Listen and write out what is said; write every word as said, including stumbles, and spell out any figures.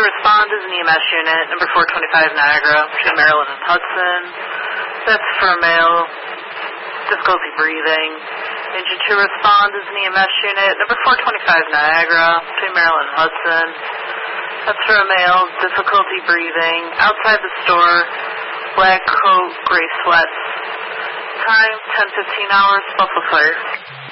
respond is an E M S unit, number four twenty-five Niagara, between Maryland and Hudson. That's for a male, difficulty breathing. Engine two respond is an E M S unit, number four twenty-five Niagara, between Maryland and Hudson. That's for a male, difficulty breathing, outside the store, black coat, gray sweats. Time, ten fifteen hours, Buffalo Fire.